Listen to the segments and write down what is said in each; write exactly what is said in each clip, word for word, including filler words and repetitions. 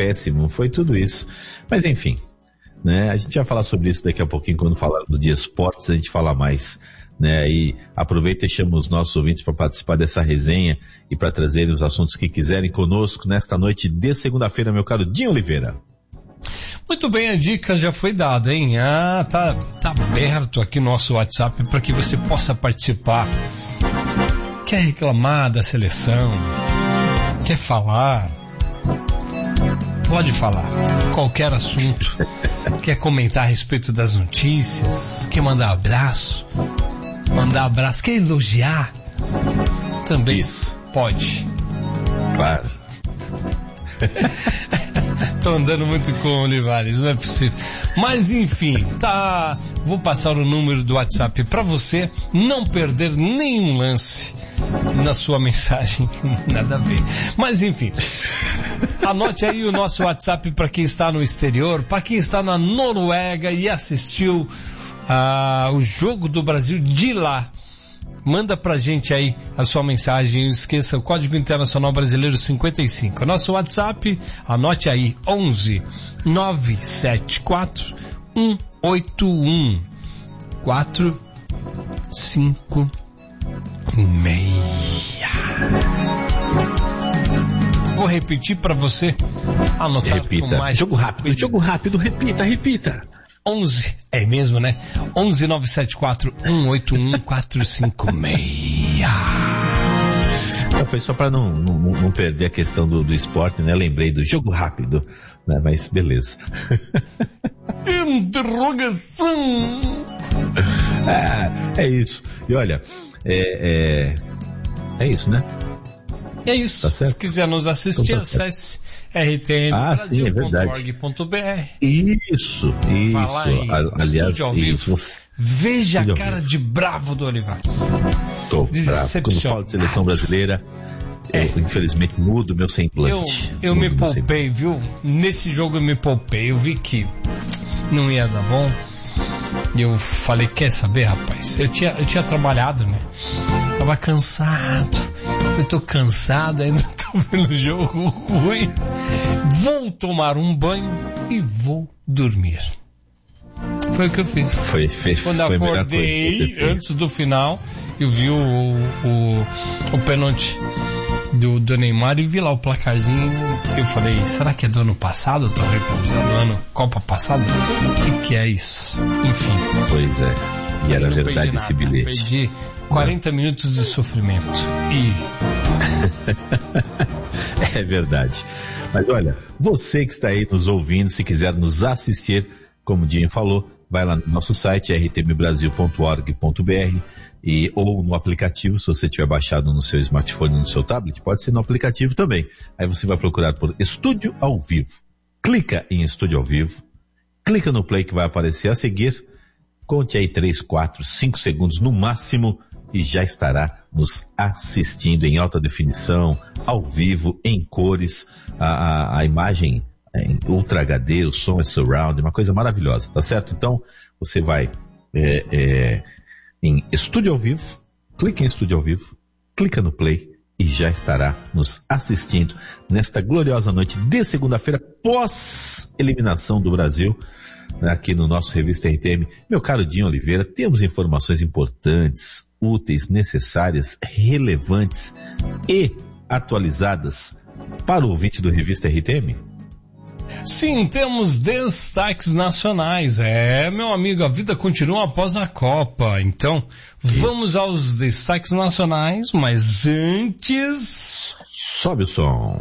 péssimo, foi tudo isso. Mas enfim, né? A gente vai falar sobre isso daqui a pouquinho, quando falar de esportes, a gente fala mais, né? E aproveita e chama os nossos ouvintes para participar dessa resenha e para trazerem os assuntos que quiserem conosco nesta noite de segunda-feira, meu caro Dinho Oliveira. Muito bem, a dica já foi dada, hein? Ah, tá, tá aberto aqui nosso WhatsApp para que você possa participar. Quer reclamar da seleção? Quer falar? Pode falar. Qualquer assunto. Quer comentar a respeito das notícias? Quer mandar abraço? Mandar abraço. Quer elogiar? Também Isso. pode. Claro. Tô andando muito com o Olivares, não é possível. Mas enfim, tá. Vou passar o número do WhatsApp para você não perder nenhum lance na sua mensagem. Nada a ver. Mas enfim, anote aí o nosso WhatsApp para quem está no exterior, para quem está na Noruega e assistiu uh, o jogo do Brasil de lá. Manda pra gente aí a sua mensagem. Não esqueça o Código Internacional Brasileiro cinquenta e cinco. Nosso WhatsApp, anote aí, onze nove sete quatro um oito um quatro cinco seis. Vou repetir pra você anotar. Repita. Com mais jogo rápido, cuidado. Jogo rápido, repita, repita. onze, é mesmo, né? onze nove sete quatro um oito um quatro cinco seis. Foi só para não, não, não perder a questão do, do esporte, né? Lembrei do jogo rápido, né? Mas beleza. Interrogação. É, é isso. E olha, é, é, é isso, né? É isso. Tá certo? Se quiser nos assistir, então tá acesse r t m brasil ponto org ponto b r. Isso, isso. Falar em aliás, ao vivo. Isso. Veja a cara de bravo do Olivares. Tô bravo. Quando falo de seleção brasileira, é. eu infelizmente mudo meu semblante. Eu, eu me poupei, viu? Nesse jogo eu me poupei. Eu vi que não ia dar bom. E eu falei, quer saber, rapaz? Eu tinha, eu tinha trabalhado, né? Tava cansado. Eu tô cansado, ainda tô vendo jogo ruim. Vou tomar um banho e vou dormir. Foi o que eu fiz. Foi, fez, Quando foi acordei, antes do final, eu vi o, o, o pênalti do, do Neymar e vi lá o placarzinho. Eu falei, será que é do ano passado? Eu tô repensando, ano Copa passada? O que que é isso? Enfim. Pois é. E era verdade esse bilhete. Perdi quarenta minutos de sofrimento. E... é verdade. Mas olha, você que está aí nos ouvindo, se quiser nos assistir, como o Dinho falou, vai lá no nosso site, r t m brasil ponto org ponto b r, e, ou no aplicativo, se você tiver baixado no seu smartphone, no seu tablet, pode ser no aplicativo também. Aí você vai procurar por Estúdio ao Vivo. Clica em Estúdio ao Vivo, clica no play que vai aparecer a seguir, conte aí três, quatro, cinco segundos no máximo e já estará nos assistindo em alta definição, ao vivo, em cores, a, a, a imagem em Ultra H D, o som é surround, uma coisa maravilhosa, tá certo? Então, você vai é, é, em Estúdio ao Vivo, clica em Estúdio ao Vivo, clica no play e já estará nos assistindo nesta gloriosa noite de segunda-feira, pós-eliminação do Brasil, aqui no nosso Revista R T M. Meu caro Dinho Oliveira, temos informações importantes, úteis, necessárias, relevantes e atualizadas para o ouvinte do Revista R T M? Sim, temos destaques nacionais. É, meu amigo, a vida continua após a Copa. Então, vamos aos destaques nacionais, mas antes... Sobe o som.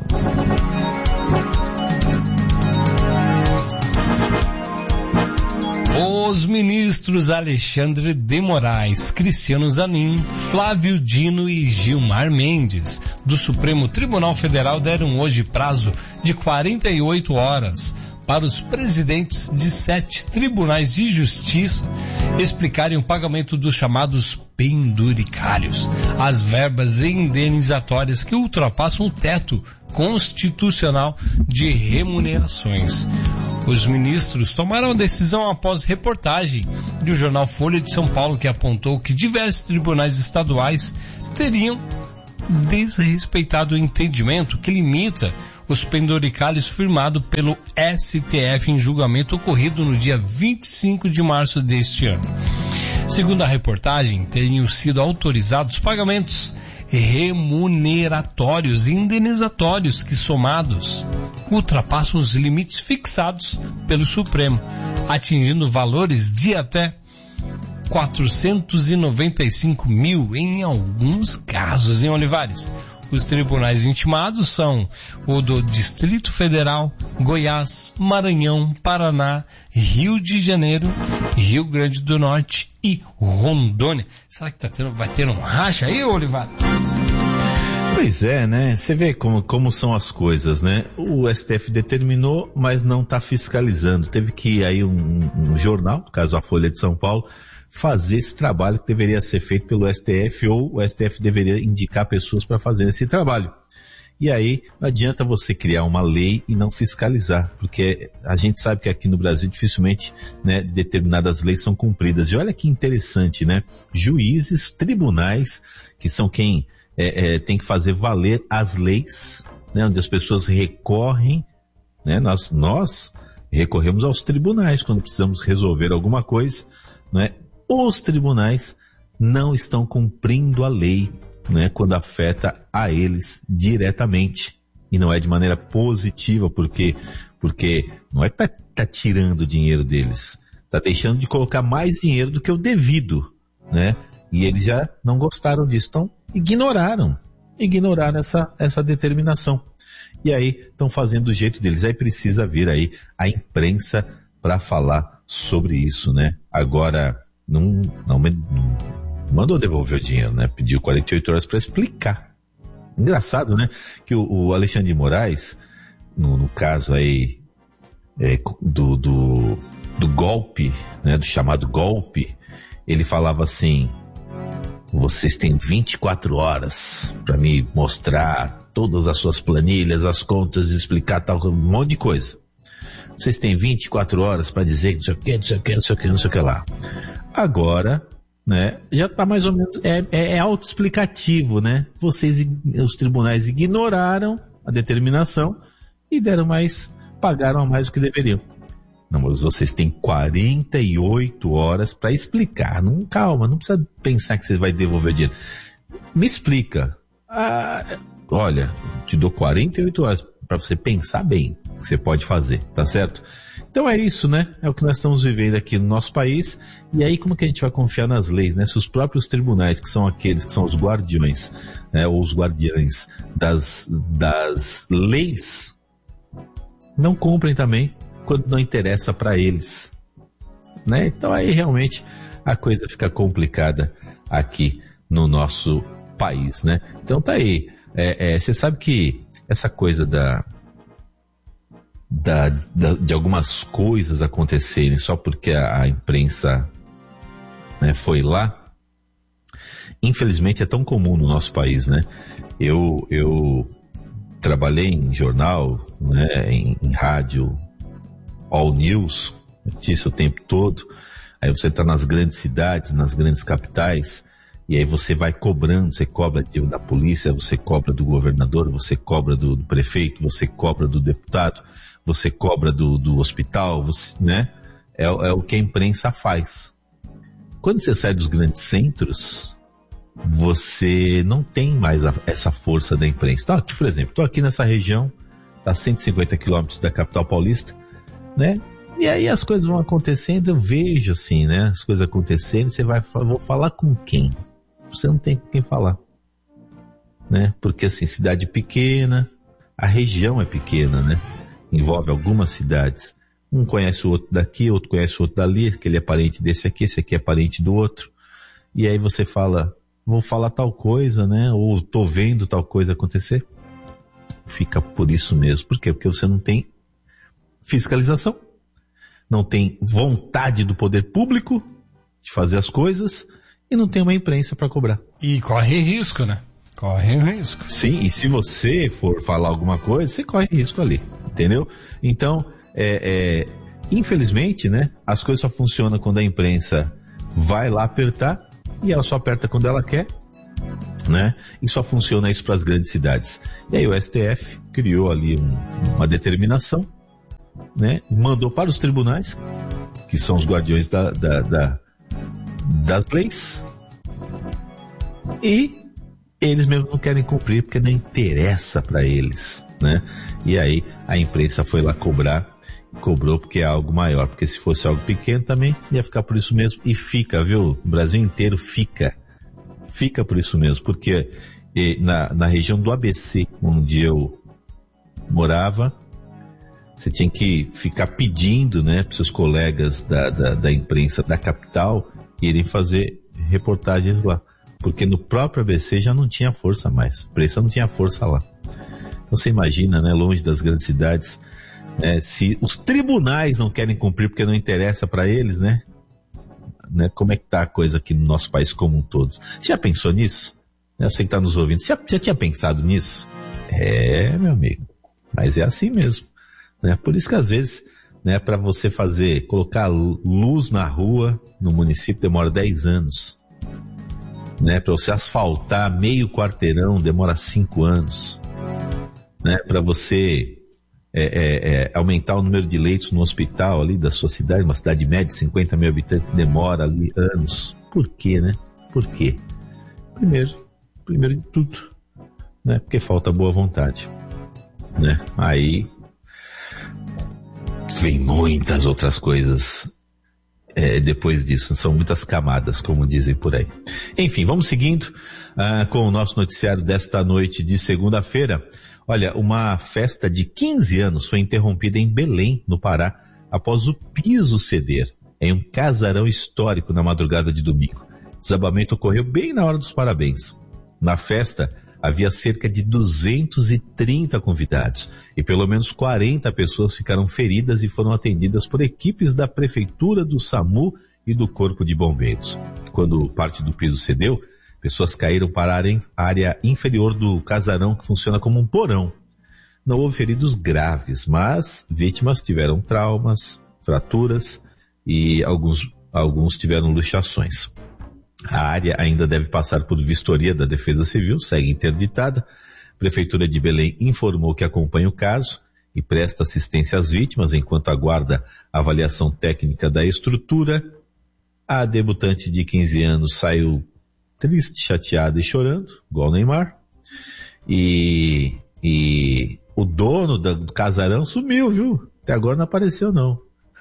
Os ministros Alexandre de Moraes, Cristiano Zanin, Flávio Dino e Gilmar Mendes do Supremo Tribunal Federal deram hoje prazo de quarenta e oito horas para os presidentes de sete tribunais de justiça explicarem o pagamento dos chamados penduricários, as verbas indenizatórias que ultrapassam o teto constitucional de remunerações. Os ministros tomaram a decisão após reportagem do jornal Folha de São Paulo, que apontou que diversos tribunais estaduais teriam desrespeitado o entendimento que limita os penduricalhos firmado pelo S T F em julgamento ocorrido no dia vinte e cinco de março deste ano. Segundo a reportagem, teriam sido autorizados pagamentos remuneratórios e indenizatórios que, somados, ultrapassam os limites fixados pelo Supremo, atingindo valores de até quatrocentos e noventa e cinco mil em alguns casos, em Olivares. Os tribunais intimados são o do Distrito Federal, Goiás, Maranhão, Paraná, Rio de Janeiro, Rio Grande do Norte e Rondônia. Será que tá tendo, vai ter um racha aí, Olivares? Pois é, né? Você vê como, como são as coisas, né? O S T F determinou, mas não está fiscalizando. Teve que ir aí um, um jornal, no caso a Folha de São Paulo, fazer esse trabalho que deveria ser feito pelo S T F, ou o S T F deveria indicar pessoas para fazer esse trabalho. E aí não adianta você criar uma lei e não fiscalizar, porque a gente sabe que aqui no Brasil dificilmente, né, determinadas leis são cumpridas. E olha que interessante, né? Juízes, tribunais, que são quem é, é, tem que fazer valer as leis, né, onde as pessoas recorrem, né? Nós, nós recorremos aos tribunais quando precisamos resolver alguma coisa, né? Os tribunais não estão cumprindo a lei, né, quando afeta a eles diretamente. E não é de maneira positiva, porque, porque não é que tá, tá tirando o dinheiro deles. Tá deixando de colocar mais dinheiro do que o devido, né? E eles já não gostaram disso. Então, ignoraram. Ignoraram essa, essa determinação. E aí, estão fazendo do jeito deles. Aí precisa vir aí a imprensa para falar sobre isso, né? Agora, Não, não, não mandou devolver o dinheiro, né? Pediu quarenta e oito horas para explicar. Engraçado, né? Que o, o Alexandre de Moraes, no, no caso aí é, do, do, do golpe, né? Do chamado golpe, ele falava assim: vocês têm vinte e quatro horas para me mostrar todas as suas planilhas, as contas, explicar tal, um monte de coisa. Vocês têm vinte e quatro horas para dizer que não sei o que, não sei o que, não sei o que, não sei o que lá. Agora, né, já está mais ou menos, é, é, é autoexplicativo, né? Vocês, os tribunais ignoraram a determinação e deram mais, pagaram a mais do que deveriam. Não, mas vocês têm quarenta e oito horas para explicar. Não, calma, não precisa pensar que você vai devolver dinheiro. Me explica. Ah, olha, te dou quarenta e oito horas para você pensar bem o que você pode fazer, tá certo? Então é isso, né? É o que nós estamos vivendo aqui no nosso país. E aí como que a gente vai confiar nas leis, né? Se os próprios tribunais, que são aqueles que são os guardiões, né, ou os guardiães das, das leis, não cumprem também quando não interessa para eles, né? Então aí realmente a coisa fica complicada aqui no nosso país, né? Então tá aí. É, é, você sabe que essa coisa da Da, da, de algumas coisas acontecerem só porque a, a imprensa, né, foi lá, infelizmente é tão comum no nosso país, né? Eu, eu trabalhei em jornal, né, em, em rádio, All News, notícia o tempo todo. Aí você está nas grandes cidades, nas grandes capitais, e aí você vai cobrando, você cobra da polícia, você cobra do governador, você cobra do, do prefeito, você cobra do deputado, você cobra do, do hospital, você, né? É, é o que a imprensa faz. Quando você sai dos grandes centros, você não tem mais a, essa força da imprensa. Então, aqui, por exemplo, estou aqui nessa região, está a cento e cinquenta quilômetros da capital paulista, né? E aí as coisas vão acontecendo, eu vejo assim, né? As coisas acontecendo, você vai falar, vou falar com quem? Você não tem com quem falar, né? Porque assim, cidade pequena, a região é pequena, né? Envolve algumas cidades. Um conhece o outro daqui, outro conhece o outro dali, aquele é parente desse aqui, esse aqui é parente do outro. E aí você fala, vou falar tal coisa, né? Ou tô vendo tal coisa acontecer. Fica por isso mesmo. Por quê? Porque você não tem fiscalização, não tem vontade do poder público de fazer as coisas e não tem uma imprensa para cobrar. E corre risco, né? Corre risco. Sim, e se você for falar alguma coisa, você corre risco ali, entendeu? Então, é, é, infelizmente, né, as coisas só funcionam quando a imprensa vai lá apertar, e ela só aperta quando ela quer, né? E só funciona isso para as grandes cidades. E aí o S T F criou ali um, uma determinação, né? Mandou para os tribunais, que são os guardiões da, da, da, das leis, e eles mesmos não querem cumprir porque não interessa para eles, né? E aí a imprensa foi lá cobrar, cobrou porque é algo maior, porque se fosse algo pequeno também ia ficar por isso mesmo, e fica, viu? O Brasil inteiro fica. Fica por isso mesmo, porque na, na região do A B C, onde eu morava, você tinha que ficar pedindo, né, para seus colegas da, da, da imprensa da capital irem fazer reportagens lá, porque no próprio A B C já não tinha força mais, a imprensa não tinha força lá. Então você imagina, né, longe das grandes cidades, né, se os tribunais não querem cumprir porque não interessa para eles, né? Né, como é que tá a coisa aqui no nosso país como um todo? Você já pensou nisso? Eu sei que tá nos ouvindo. Você já, já tinha pensado nisso? É, meu amigo. Mas é assim mesmo. Né? Por isso que às vezes, né, para você fazer, colocar luz na rua, no município, demora dez anos. Né? Para você asfaltar meio quarteirão, demora cinco anos. Né? Para você É, é, é, aumentar o número de leitos no hospital ali da sua cidade, uma cidade média de cinquenta mil habitantes, demora ali anos. Por quê, né? Por quê? Primeiro, primeiro de tudo, né? Porque falta boa vontade, né? Aí vem muitas outras coisas é, depois disso, são muitas camadas, como dizem por aí. Enfim, vamos seguindo uh, com o nosso noticiário desta noite de segunda-feira. Olha, uma festa de quinze anos foi interrompida em Belém, no Pará, após o piso ceder em um casarão histórico na madrugada de domingo. O desabamento ocorreu bem na hora dos parabéns. Na festa, havia cerca de duzentos e trinta convidados e pelo menos quarenta pessoas ficaram feridas e foram atendidas por equipes da Prefeitura, do SAMU e do Corpo de Bombeiros. Quando parte do piso cedeu, pessoas caíram para a área inferior do casarão, que funciona como um porão. Não houve feridos graves, mas vítimas tiveram traumas, fraturas e alguns, alguns tiveram luxações. A área ainda deve passar por vistoria da Defesa Civil, segue interditada. A Prefeitura de Belém informou que acompanha o caso e presta assistência às vítimas enquanto aguarda a avaliação técnica da estrutura. A debutante de quinze anos saiu triste, chateada e chorando, igual o Neymar. E, e o dono do casarão sumiu, viu? Até agora não apareceu, não.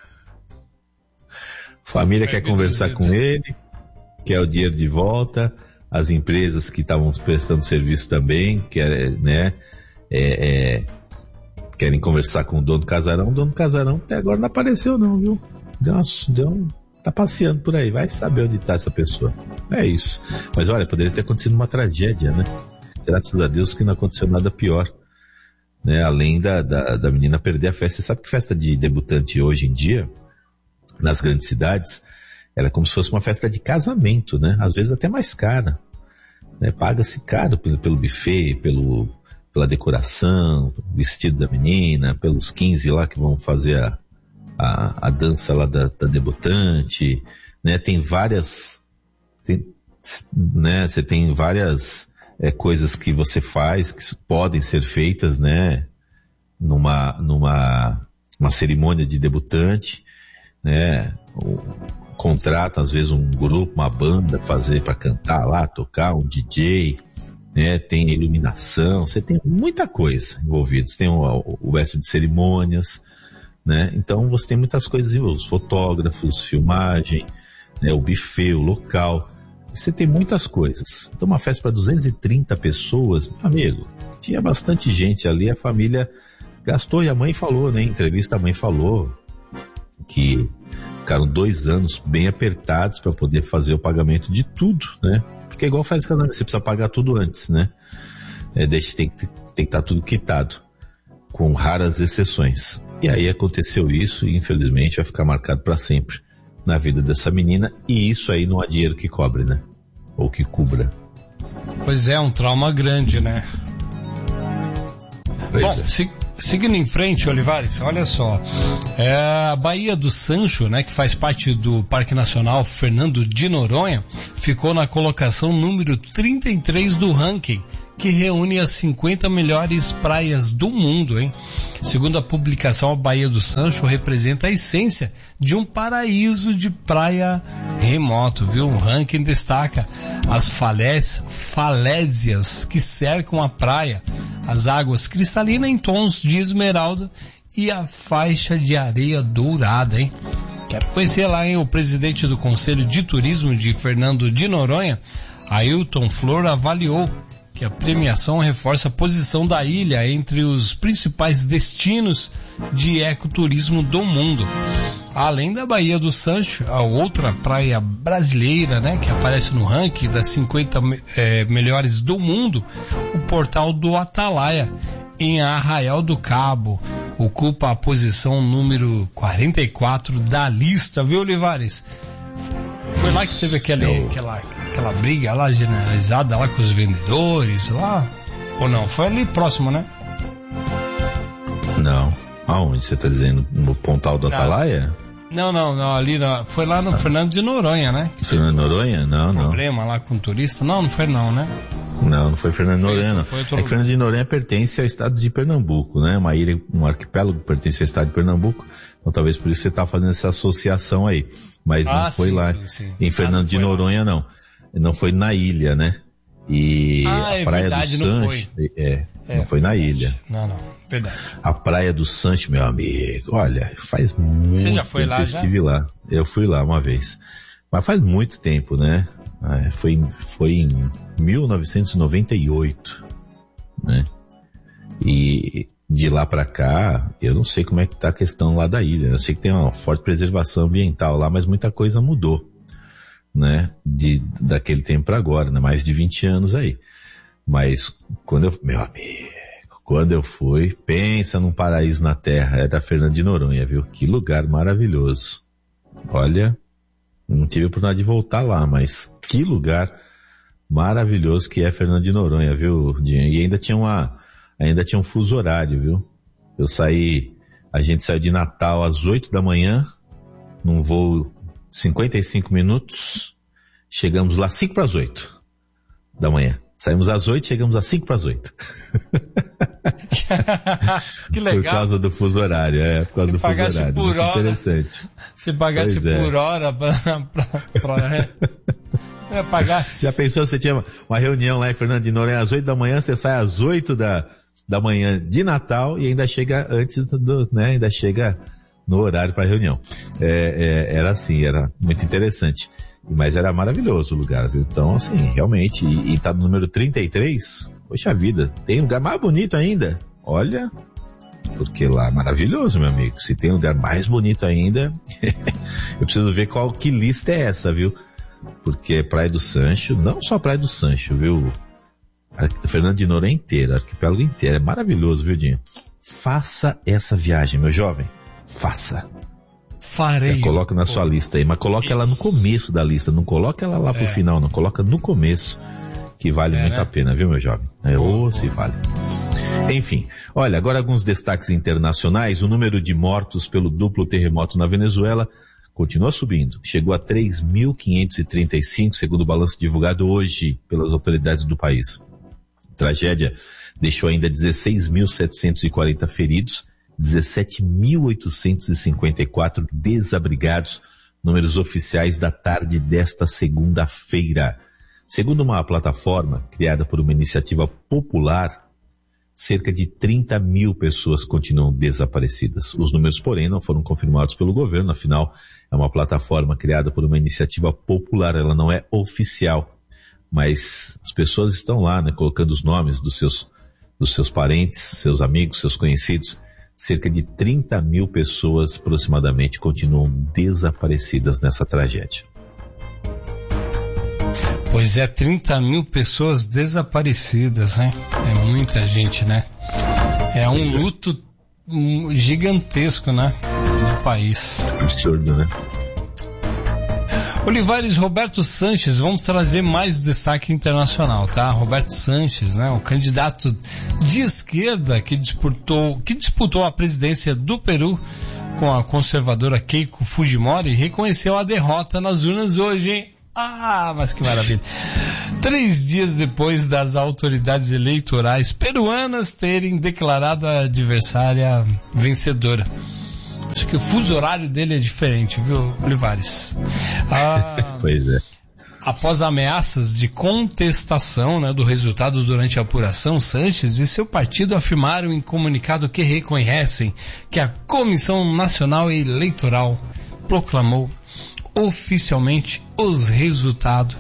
Família é, quer conversar com ele, quer o dinheiro de volta. As empresas que estavam prestando serviço também, quer, né, é, é, querem conversar com o dono do casarão. O dono do casarão até agora não apareceu, não, viu? Deu, uma, deu um... Tá passeando por aí, vai saber onde tá essa pessoa. É isso. Mas olha, poderia ter acontecido uma tragédia, né? Graças a Deus que não aconteceu nada pior, né? Além da, da, da menina perder a festa. Você sabe que festa de debutante hoje em dia, nas grandes cidades, ela é como se fosse uma festa de casamento, né? Às vezes até mais cara, né? Paga-se caro pelo, pelo buffet, pelo, pela decoração, vestido da menina, pelos quinze lá que vão fazer a A, a dança lá da, da debutante, né? Tem várias, tem, né? Você tem várias é, coisas que você faz que podem ser feitas, né? Numa, numa uma cerimônia de debutante, né? O, contrata às vezes um grupo, uma banda fazer para cantar lá, tocar, um D J, né? Tem iluminação, você tem muita coisa envolvida. Você tem o, o mestre de cerimônias, né? Então você tem muitas coisas, os fotógrafos, filmagem, né? O buffet, o local, você tem muitas coisas. Então uma festa para duzentas e trinta pessoas, meu amigo, tinha bastante gente ali, a família gastou e a mãe falou, né? Em entrevista a mãe falou que ficaram dois anos bem apertados para poder fazer o pagamento de tudo, né? Porque é igual faz casamento, você precisa pagar tudo antes, né? É, deixa, tem, tem que estar tudo quitado, com raras exceções. E aí aconteceu isso e infelizmente vai ficar marcado para sempre na vida dessa menina, e isso aí não há dinheiro que cobre, né? Ou que cubra. Pois é, um trauma grande, né? Pois Bom, é. se, Seguindo em frente, Olivares, olha só, é, a Baía do Sancho, né, que faz parte do Parque Nacional Fernando de Noronha, ficou na colocação número trinta e três do ranking, que reúne as cinquenta melhores praias do mundo, hein? Segundo a publicação, a Baía do Sancho representa a essência de um paraíso de praia remoto, viu? O ranking destaca as falés, falésias que cercam a praia, as águas cristalinas em tons de esmeralda e a faixa de areia dourada, hein? Quero conhecer lá, hein? O presidente do Conselho de Turismo de Fernando de Noronha, Ailton Flor, avaliou que a premiação reforça a posição da ilha entre os principais destinos de ecoturismo do mundo. Além da Baía do Sancho, a outra praia brasileira, né, que aparece no ranking das cinquenta é, melhores do mundo, o Portal do Atalaia, em Arraial do Cabo, ocupa a posição número quarenta e quatro da lista, viu, Olivares? Foi lá que teve aquele, aquela, aquela briga lá generalizada lá com os vendedores lá? Ou não? Foi ali próximo, né? Não. Aonde? Você está dizendo? No Pontal do Atalaia? Não, não, não, ali não. Foi lá no ah. Fernando de Noronha, né? Fernando de Noronha? Não, não. Problema lá com o turista? Não, não foi não, né? Não, não foi Fernando de Noronha, não. É que Fernando de Noronha pertence ao estado de Pernambuco, né? Uma ilha, um arquipélago que pertence ao estado de Pernambuco. Então talvez por isso você está fazendo essa associação aí. Mas não ah, foi sim, lá sim, sim. em Fernando ah, de Noronha, lá. não. Não foi na ilha, né? E ah, a é Praia verdade, do não Sancho, foi. É, é, não foi na ilha. Não, não, verdade. A Praia do Sancho, meu amigo, olha, faz muito Você já foi tempo lá, que eu já? estive lá. Eu fui lá uma vez. Mas faz muito tempo, né? Ah, foi, foi em mil novecentos e noventa e oito, né? E de lá pra cá, eu não sei como é que tá a questão lá da ilha. Eu sei que tem uma forte preservação ambiental lá, mas muita coisa mudou, né? De, daquele tempo pra agora, né? Mais de vinte anos aí. Mas quando eu, meu amigo, quando eu fui, pensa num paraíso na terra, é da Fernando de Noronha, viu? Que lugar maravilhoso. Olha, não tive a oportunidade de voltar lá, mas que lugar maravilhoso que é Fernando de Noronha, viu, Dinho? E ainda tinha uma, ainda tinha um fuso horário, viu? Eu saí, a gente saiu de Natal às oito da manhã, num voo cinquenta e cinco minutos, chegamos lá cinco para as oito da manhã. Saímos às oito, chegamos às cinco para as oito. Que legal. Por causa do fuso horário, é, por causa se do fuso horário. Pagasse por hora, interessante. Se pagasse pois por é. hora pra, pra, pra é, é, pagasse. Já pensou, você tinha uma reunião lá em Fernando de Noronha às oito da manhã, você sai às oito da, da manhã de Natal e ainda chega antes do, né, ainda chega no horário para a reunião. É, é, era assim, era muito interessante. Mas era maravilhoso o lugar, viu? Então, assim, realmente, e, e tá no número trinta e três, poxa vida, tem lugar mais bonito ainda. Olha, porque lá é maravilhoso, meu amigo. Se tem lugar mais bonito ainda, eu preciso ver qual, que lista é essa, viu? Porque Praia do Sancho, não só Praia do Sancho, viu? A Fernando de Noronha inteira, arquipélago inteiro, é maravilhoso, viu, Dinho? Faça essa viagem, meu jovem, faça. Farei. É, coloca na sua lista aí, mas coloca ela no começo da lista, não coloca ela lá pro é. final, não, coloca no começo, que vale é, muito né? a pena, viu, meu jovem? É, ô, se vale. Enfim, olha, agora alguns destaques internacionais. O número de mortos pelo duplo terremoto na Venezuela continua subindo, chegou a três mil quinhentos e trinta e cinco, segundo o balanço divulgado hoje pelas autoridades do país. A tragédia deixou ainda dezesseis mil setecentos e quarenta feridos, dezessete mil oitocentos e cinquenta e quatro desabrigados, números oficiais da tarde desta segunda-feira. Segundo uma plataforma criada por uma iniciativa popular, cerca de trinta mil pessoas continuam desaparecidas. Os números, porém, não foram confirmados pelo governo, afinal, é uma plataforma criada por uma iniciativa popular, ela não é oficial, mas as pessoas estão lá, né, colocando os nomes dos seus, dos seus parentes, seus amigos, seus conhecidos. Cerca de trinta mil pessoas, aproximadamente, continuam desaparecidas nessa tragédia. Pois é, trinta mil pessoas desaparecidas, né? É muita gente, né? É um luto gigantesco, né? Do país. Absurdo, né? Olivares, Roberto Sanches, vamos trazer mais destaque internacional, tá? Roberto Sanches, né? O candidato de esquerda que disputou, que disputou a presidência do Peru com a conservadora Keiko Fujimori, reconheceu a derrota nas urnas hoje, hein? Ah, mas que maravilha. Três dias depois das autoridades eleitorais peruanas terem declarado a adversária vencedora. Acho que o fuso horário dele é diferente, viu, Olivares? Ah, pois é. Após ameaças de contestação, né, do resultado durante a apuração, Sanches e seu partido afirmaram em comunicado que reconhecem que a Comissão Nacional Eleitoral proclamou oficialmente os resultados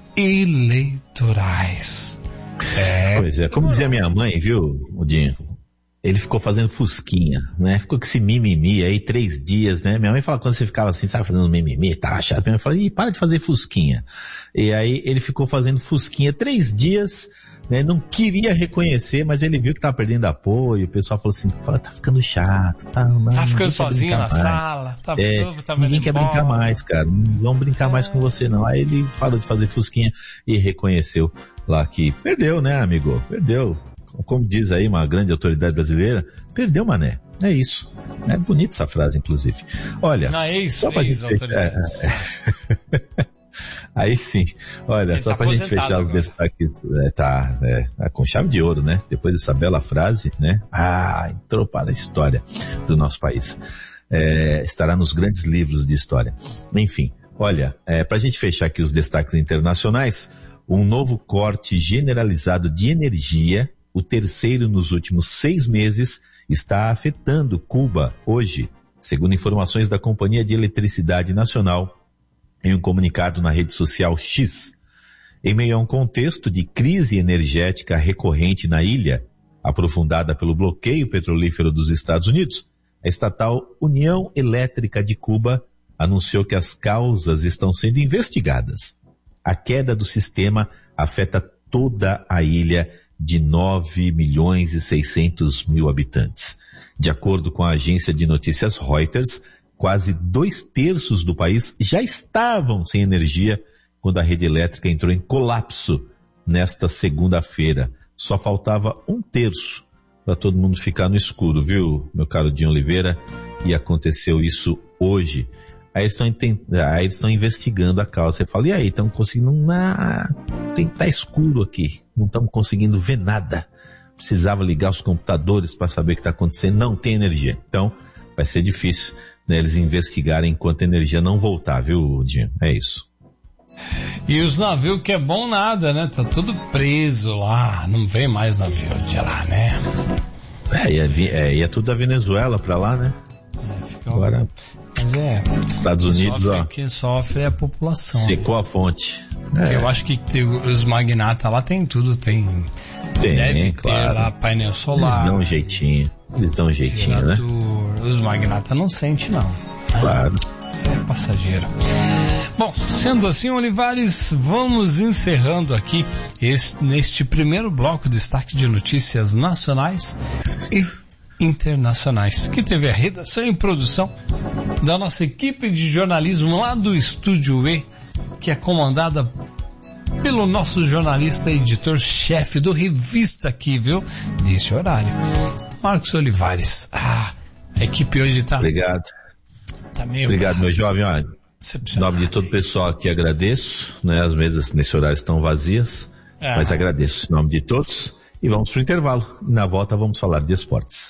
eleitorais. É. Pois é, como dizia minha mãe, viu, Odinho? Ele ficou fazendo fusquinha, né? Ficou com esse mimimi aí, três dias, né? Minha mãe fala, quando você ficava assim, sabe, fazendo mimimi, tá chato. Minha mãe fala, ih, para de fazer fusquinha. E aí ele ficou fazendo fusquinha três dias, né? Não queria reconhecer, mas ele viu que tava perdendo apoio. O pessoal falou assim, tá ficando chato, tá, não, tá ficando sozinho na mais. sala, tá, é, tá ninguém quer embora. brincar mais, cara. Não vão brincar é. mais com você, não. Aí ele parou de fazer fusquinha e reconheceu lá que perdeu, né, amigo? Perdeu. Como diz aí uma grande autoridade brasileira, perdeu, mané. É isso. É bonita essa frase, inclusive. Olha, não, é isso, só pra é gente isso, fechar... é... Aí sim. Olha, Ele só tá pra gente fechar agora. Os destaques, é, tá, é, é, com chave de ouro, né? Depois dessa bela frase, né? Ah, entrou para a história do nosso país. É, estará nos grandes livros de história. Enfim, olha, é, pra gente fechar aqui os destaques internacionais, um novo corte generalizado de energia, o terceiro nos últimos seis meses, está afetando Cuba hoje, segundo informações da Companhia de Eletricidade Nacional, em um comunicado na rede social X. Em meio a um contexto de crise energética recorrente na ilha, aprofundada pelo bloqueio petrolífero dos Estados Unidos, a estatal União Elétrica de Cuba anunciou que as causas estão sendo investigadas. A queda do sistema afeta toda a ilha de nove milhões e seiscentos mil habitantes. De acordo com a agência de notícias Reuters, quase dois terços do país já estavam sem energia quando a rede elétrica entrou em colapso nesta segunda-feira. Só faltava um terço para todo mundo ficar no escuro, viu, meu caro Dinho Oliveira? E aconteceu isso hoje. Aí eles estão aí eles estão investigando a causa. Você fala, e aí, estão conseguindo nada, tem tá escuro aqui, não estamos conseguindo ver nada. Precisava ligar os computadores para saber o que está acontecendo, não tem energia. Então, vai ser difícil, né, eles investigarem enquanto a energia não voltar, viu, Dinho? É isso. E os navios que é bom nada, né? Tá tudo preso lá, não vem mais navio de lá, né? É, ia, é, ia tudo da Venezuela pra lá, né? É, fica... Agora... Mas é, Estados Unidos, sofre, ó. Quem sofre é a população. Secou a fonte. É. Eu acho que tem, os magnatas lá tem tudo, tem. Tem, deve claro. ter lá painel solar. Eles dão um jeitinho. Eles dão um jeitinho, gerador, né? Os magnatas não sentem, não. Claro. Isso é passageiro. Bom, sendo assim, Olivares, vamos encerrando aqui este, neste primeiro bloco de destaque de notícias nacionais e internacionais, que teve a redação e produção da nossa equipe de jornalismo lá do Estúdio E, que é comandada pelo nosso jornalista e editor-chefe do Revista aqui, viu? Desse horário, Marcos Olivares. Ah, a equipe hoje tá... Obrigado. Tá meio... Obrigado, meu jovem. Olha, em nome de todo o pessoal aqui agradeço, né? As mesas nesse horário estão vazias, é. mas agradeço em nome de todos e vamos para o intervalo. Na volta vamos falar de esportes.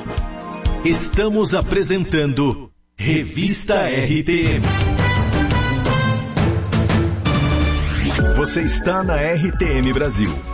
Estamos apresentando Revista R T M. Você está na R T M Brasil,